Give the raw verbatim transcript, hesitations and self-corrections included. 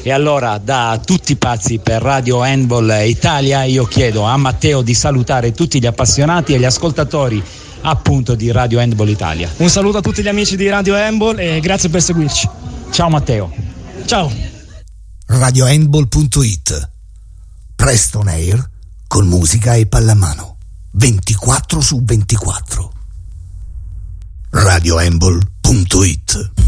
E allora, da tutti pazzi per Radio Handball Italia, io chiedo a Matteo di salutare tutti gli appassionati e gli ascoltatori appunto di Radio Handball Italia. Un saluto a tutti gli amici di Radio Handball e grazie per seguirci. Ciao Matteo. Ciao. radio handball punto it. Presto on air con musica e pallamano ventiquattro su ventiquattro. radio handball punto it.